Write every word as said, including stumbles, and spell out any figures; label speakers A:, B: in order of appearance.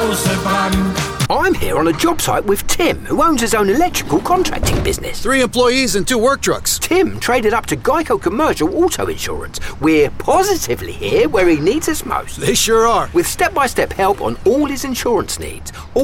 A: Brand.
B: I'm here on a job site with Tim, who owns his own electrical contracting business.
C: Three employees and two work trucks.
B: Tim traded up to Geico Commercial Auto Insurance. We're positively here where he needs us most.
C: They sure are.
B: With step-by-step help on all his insurance needs. All